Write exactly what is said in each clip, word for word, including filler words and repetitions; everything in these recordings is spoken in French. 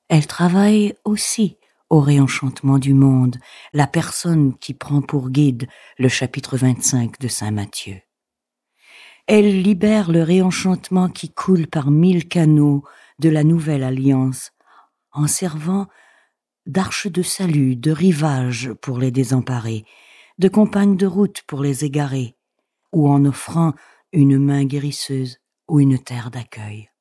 Elle travaille aussi au réenchantement du monde, la personne qui prend pour guide le chapitre vingt-cinq de saint Matthieu. Elle libère le réenchantement qui coule par mille canaux de la nouvelle alliance, en servant d'arche de salut, de rivage pour les désemparés, de compagne de route pour les égarés, ou en offrant une main guérisseuse ou une terre d'accueil.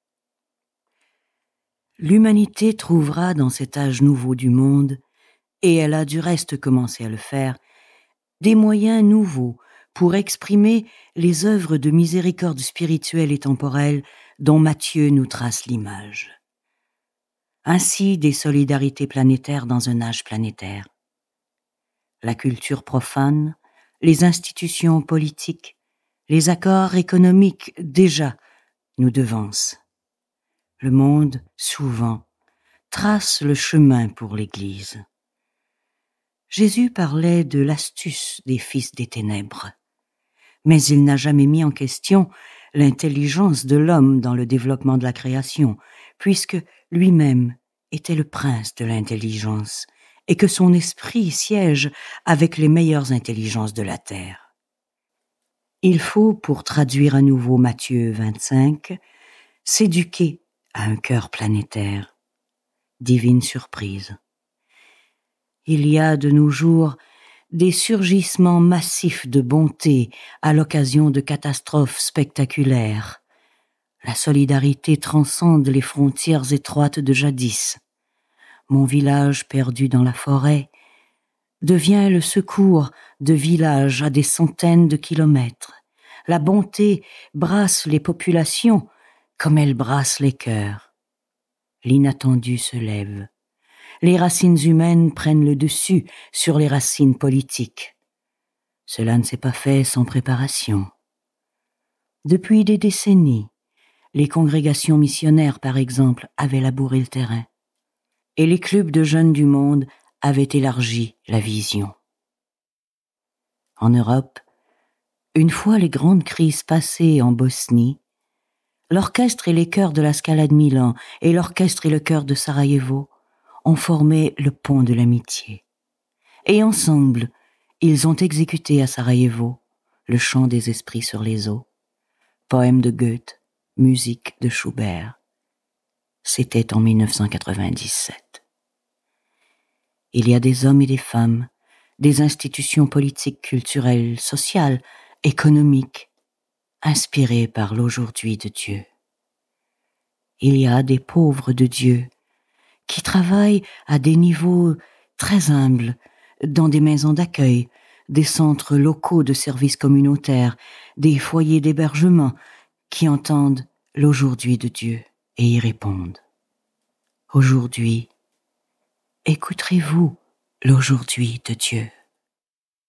L'humanité trouvera dans cet âge nouveau du monde, et elle a du reste commencé à le faire, des moyens nouveaux pour exprimer les œuvres de miséricorde spirituelle et temporelle dont Matthieu nous trace l'image. Ainsi des solidarités planétaires dans un âge planétaire. La culture profane, les institutions politiques, les accords économiques déjà nous devancent. Le monde, souvent, trace le chemin pour l'Église. Jésus parlait de l'astuce des fils des ténèbres, mais il n'a jamais mis en question l'intelligence de l'homme dans le développement de la création, puisque lui-même était le prince de l'intelligence, et que son esprit siège avec les meilleures intelligences de la terre. Il faut, pour traduire à nouveau Matthieu vingt-cinq, s'éduquer à un cœur planétaire. Divine surprise. Il y a de nos jours des surgissements massifs de bonté à l'occasion de catastrophes spectaculaires. La solidarité transcende les frontières étroites de jadis. Mon village perdu dans la forêt devient le secours de villages à des centaines de kilomètres. La bonté brasse les populations comme elle brasse les cœurs. L'inattendu se lève. Les racines humaines prennent le dessus sur les racines politiques. Cela ne s'est pas fait sans préparation. Depuis des décennies, les congrégations missionnaires, par exemple, avaient labouré le terrain, et les clubs de jeunes du monde avaient élargi la vision. En Europe, une fois les grandes crises passées en Bosnie, l'orchestre et les chœurs de la Scala de Milan et l'orchestre et le chœur de Sarajevo ont formé le pont de l'amitié. Et ensemble, ils ont exécuté à Sarajevo le chant des esprits sur les eaux, poème de Goethe, musique de Schubert. C'était en mille neuf cent quatre-vingt-dix-sept. Il y a des hommes et des femmes, des institutions politiques, culturelles, sociales, économiques, inspirés par l'aujourd'hui de Dieu. Il y a des pauvres de Dieu qui travaillent à des niveaux très humbles, dans des maisons d'accueil, des centres locaux de services communautaires, des foyers d'hébergement, qui entendent l'aujourd'hui de Dieu et y répondent. Aujourd'hui, écouterez-vous l'aujourd'hui de Dieu?